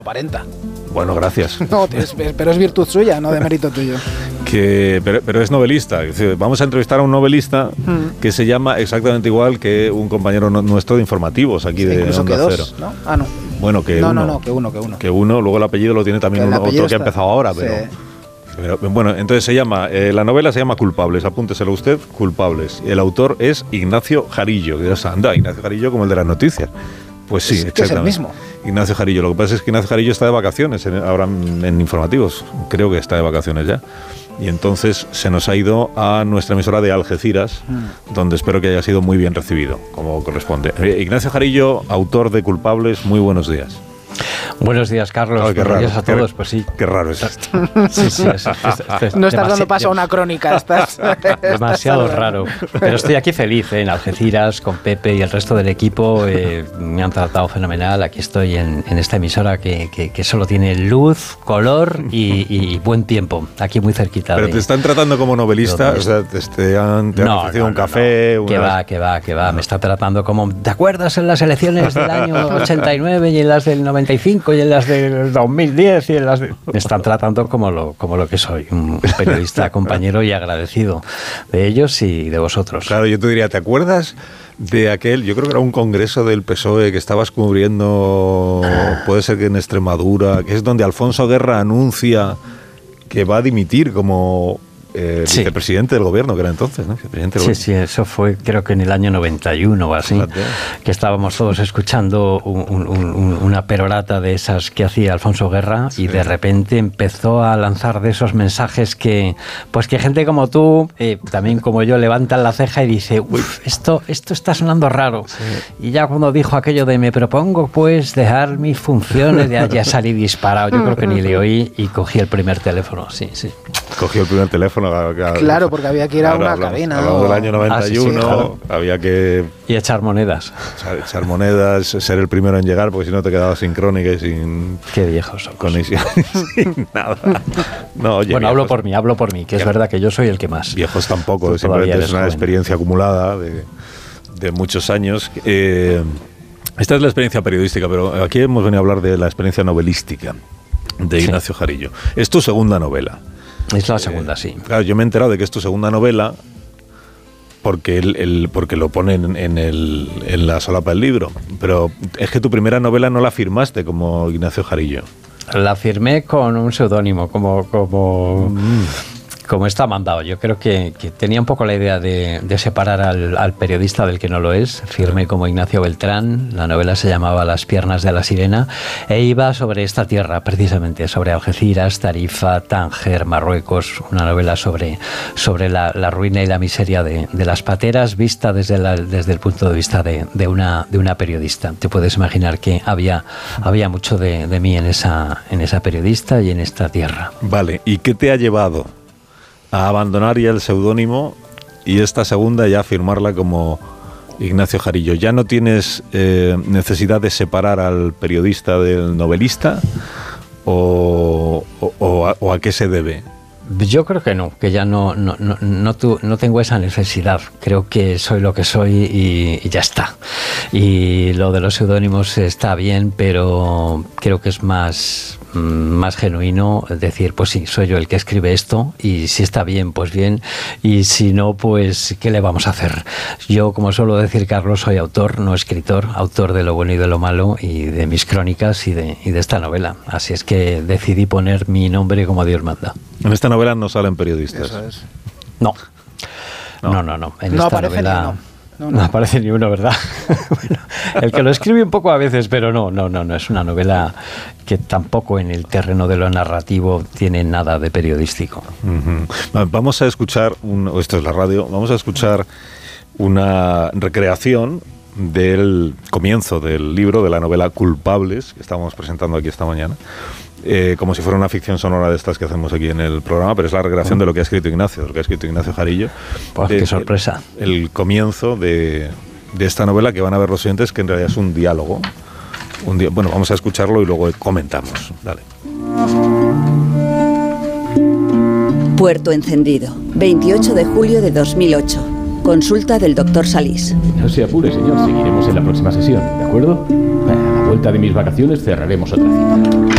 Aparenta. Bueno, gracias. No, pero es virtud suya, no de mérito tuyo. Pero es novelista. Es decir, vamos a entrevistar a un novelista que se llama exactamente igual que un compañero nuestro de informativos aquí de Onda Cero. ¿No? Ah, no. Bueno, que uno. Que uno, luego el apellido lo tiene también otro que ha empezado ahora, sí. Pero bueno, entonces se llama, la novela se llama Culpables, apúnteselo usted, Culpables. El autor es Ignacio Jarillo. Que dirás, anda, Ignacio Jarillo como el de las noticias. Pues sí, exactamente. Es el mismo. Ignacio Jarillo. Lo que pasa es que Ignacio Jarillo está de vacaciones ahora en informativos. Creo que está de vacaciones ya. Y entonces se nos ha ido a nuestra emisora de Algeciras, donde espero que haya sido muy bien recibido, como corresponde. Ignacio Jarillo, autor de Culpables, muy buenos días. Buenos días, Carlos. Qué raro, días a todos, pues sí. Qué raro es esto. Sí, no estás dando paso a una crónica, estás demasiado raro. Pero estoy aquí feliz, en Algeciras, con Pepe y el resto del equipo. Me han tratado fenomenal. Aquí estoy en esta emisora que solo tiene luz, color y buen tiempo. Aquí muy cerquita. Pero te están tratando como novelista, o sea, te han ofrecido un café. No. Que va. Me está tratando como, ¿te acuerdas en las elecciones del año 89 y en las del 95 y en las del 2010 y en las de... Me están tratando como lo que soy, un periodista compañero y agradecido de ellos y de vosotros. Claro, yo te diría, ¿te acuerdas de aquel, yo creo que era un congreso del PSOE que estabas cubriendo, puede ser que en Extremadura, que es donde Alfonso Guerra anuncia que va a dimitir como vicepresidente del gobierno, que era entonces, ¿no? Sí, eso fue creo que en el año 91 o así, que estábamos todos escuchando una perorata de esas que hacía Alfonso Guerra y de repente empezó a lanzar de esos mensajes que gente como tú, también como yo, levantan la ceja y dice, esto está sonando raro. Sí. Y ya cuando dijo aquello de me propongo pues dejar mis funciones, ya salí disparado. Yo creo que ni le oí y cogí el primer teléfono, sí. Cogió el primer teléfono. Claro, porque había que ir a una cabina. Hablamos del año 91, claro. Había que... Y echar monedas. Echar monedas, ser el primero en llegar, porque si no te quedabas sin crónica y sin... Qué viejos somos. Conexión, sin nada. No, oye, bueno, hablo por mí, que es verdad que yo soy el que más. Viejos tampoco, simplemente es una experiencia acumulada de muchos años. Esta es la experiencia periodística, pero aquí hemos venido a hablar de la experiencia novelística de Ignacio Jarillo. Es tu segunda novela. Es la segunda, sí. Claro, yo me he enterado de que es tu segunda novela porque porque lo ponen en la solapa del libro. Pero es que tu primera novela no la firmaste como Ignacio Jarillo. La firmé con un seudónimo, como está mandado. Yo creo que tenía un poco la idea de separar al periodista del que no lo es. Firmé como Ignacio Beltrán, la novela se llamaba Las piernas de la sirena e iba sobre esta tierra, precisamente, sobre Algeciras, Tarifa, Tánger, Marruecos, una novela sobre la ruina y la miseria de las pateras, vista desde el punto de vista de una periodista. Te puedes imaginar que había mucho de mí en esa periodista y en esta tierra. Vale, ¿y qué te ha llevado a abandonar ya el seudónimo y esta segunda ya firmarla como Ignacio Jarillo? ¿Ya no tienes necesidad de separar al periodista del novelista o a qué se debe? Yo creo que no, que ya no tengo esa necesidad. Creo que soy lo que soy y ya está. Y lo de los seudónimos está bien, pero creo que es más genuino decir, pues sí, soy yo el que escribe esto y si está bien, pues bien, y si no, pues ¿qué le vamos a hacer? Yo, como suelo decir, Carlos, soy autor, no escritor, autor de lo bueno y de lo malo y de mis crónicas y de esta novela. Así es que decidí poner mi nombre como Dios manda. En esta novela no salen periodistas. Eso es. No. En no esta novela no aparece ni uno, ¿verdad? Bueno, el que lo escribe un poco a veces, pero no. Es una novela que tampoco en el terreno de lo narrativo tiene nada de periodístico. Uh-huh. Vamos a escuchar, esto es la radio, vamos a escuchar una recreación del comienzo del libro, de la novela Culpables, que estamos presentando aquí esta mañana. Como si fuera una ficción sonora de estas que hacemos aquí en el programa, pero es la recreación de lo que ha escrito Ignacio, Jarillo. Pues qué sorpresa. El comienzo de esta novela, que van a ver los oyentes, que en realidad es un diálogo. Bueno, vamos a escucharlo y luego comentamos. Dale. Puerto Encendido, 28 de julio de 2008. Consulta del doctor Salís. No se apure, señor. Seguiremos en la próxima sesión, ¿de acuerdo? vuelta de mis vacaciones cerraremos otra cita.